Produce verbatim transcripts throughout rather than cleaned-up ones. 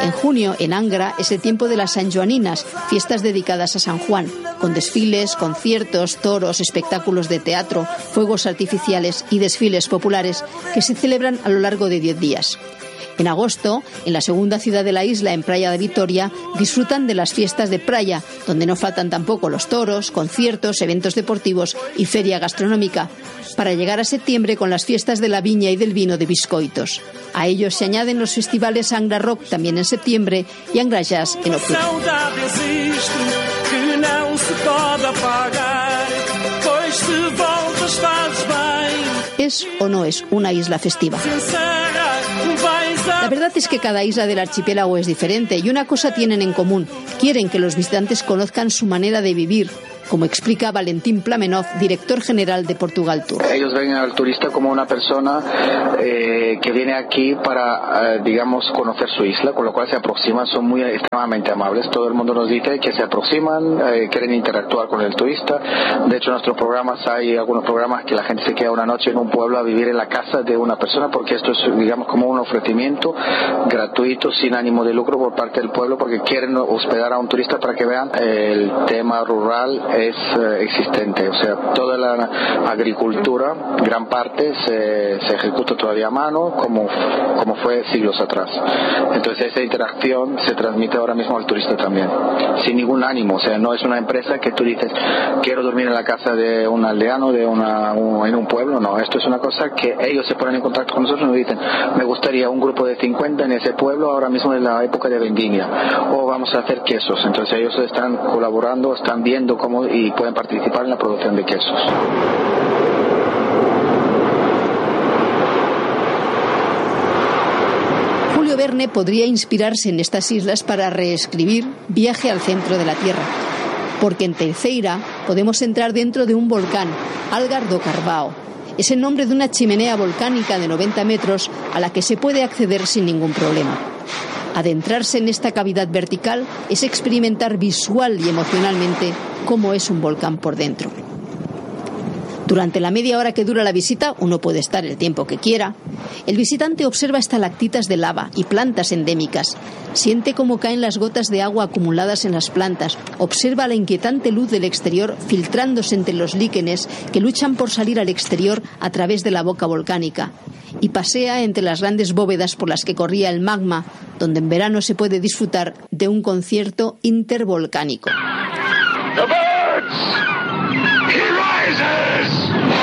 En junio, en Angra, es el tiempo de las Sanjoaninas, fiestas dedicadas a San Juan, con desfiles, conciertos, toros, espectáculos de teatro, fuegos artificiales y desfiles populares que se celebran a lo largo de diez días. En agosto, en la segunda ciudad de la isla, en Praia de Vitoria, disfrutan de las fiestas de Praia, donde no faltan tampoco los toros, conciertos, eventos deportivos y feria gastronómica, para llegar a septiembre con las fiestas de la viña y del vino de Biscoitos. A ellos se añaden los festivales Angra Rock también en septiembre y Angra Jazz en octubre. ¿Es o no es una isla festiva? La verdad es que cada isla del archipiélago es diferente y una cosa tienen en común: quieren que los visitantes conozcan su manera de vivir, como explica Valentín Plamenov, director general de Portugal Tour. Ellos ven al turista como una persona eh, que viene aquí para, eh, digamos, conocer su isla, con lo cual se aproximan, son muy extremadamente amables. Todo el mundo nos dice que se aproximan, eh, quieren interactuar con el turista. De hecho, en nuestros programas hay algunos programas que la gente se queda una noche en un pueblo a vivir en la casa de una persona, porque esto es, digamos, como un ofrecimiento gratuito, sin ánimo de lucro por parte del pueblo, porque quieren hospedar a un turista para que vean eh, el tema rural es eh, existente. O sea, toda la agricultura, gran parte se, se ejecuta todavía a mano, como, como fue siglos atrás. Entonces esa interacción se transmite ahora mismo al turista también, sin ningún ánimo. O sea, no es una empresa que tú dices, quiero dormir en la casa de un aldeano, de una, un, en un pueblo. No, esto es una cosa que ellos se ponen en contacto con nosotros y nos dicen, me gustaría un grupo de cincuenta en ese pueblo, ahora mismo en la época de vendimia, o vamos a hacer quesos. Entonces ellos están colaborando, están viendo cómo y pueden participar en la producción de quesos. Julio Verne podría inspirarse en estas islas para reescribir Viaje al centro de la Tierra, porque en Terceira podemos entrar dentro de un volcán, Algar do Carvao. Es el nombre de una chimenea volcánica de noventa metros a la que se puede acceder sin ningún problema. Adentrarse en esta cavidad vertical es experimentar visual y emocionalmente cómo es un volcán por dentro. Durante la media hora que dura la visita, uno puede estar el tiempo que quiera, el visitante observa estalactitas de lava y plantas endémicas, siente cómo caen las gotas de agua acumuladas en las plantas, observa la inquietante luz del exterior filtrándose entre los líquenes que luchan por salir al exterior a través de la boca volcánica, y pasea entre las grandes bóvedas por las que corría el magma, donde en verano se puede disfrutar de un concierto intervolcánico. The birds! He rises!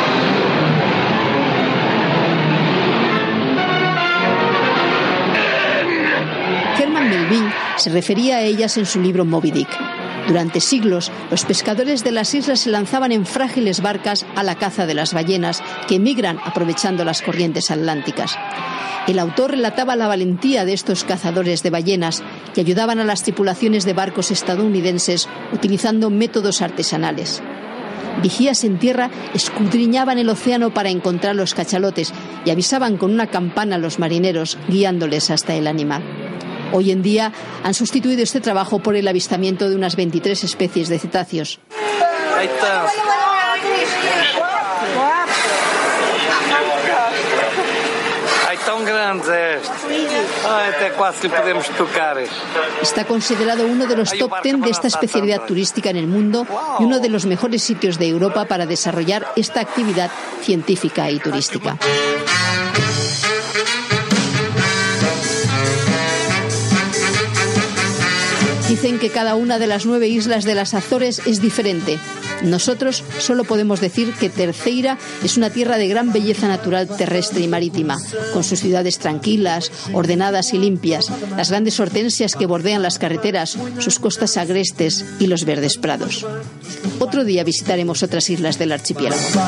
Herman Melville se refería a ellas en su libro Moby Dick. Durante siglos, los pescadores de las islas se lanzaban en frágiles barcas a la caza de las ballenas, que emigran aprovechando las corrientes atlánticas. El autor relataba la valentía de estos cazadores de ballenas que ayudaban a las tripulaciones de barcos estadounidenses utilizando métodos artesanales. Vigías en tierra escudriñaban el océano para encontrar los cachalotes y avisaban con una campana a los marineros, guiándoles hasta el animal. Hoy en día han sustituido este trabajo por el avistamiento de unas veintitrés especies de cetáceos. Ahí está. Ai, tão grandes este. Ai, até quase lhe podemos tocar. Está considerado uno de los top ten de esta especialidad turística en el mundo y uno de los mejores sitios de Europa para desarrollar esta actividad científica y turística. Dicen que cada una de las nueve islas de las Azores es diferente. Nosotros solo podemos decir que Terceira es una tierra de gran belleza natural terrestre y marítima, con sus ciudades tranquilas, ordenadas y limpias, las grandes hortensias que bordean las carreteras, sus costas agrestes y los verdes prados. Otro día visitaremos otras islas del archipiélago.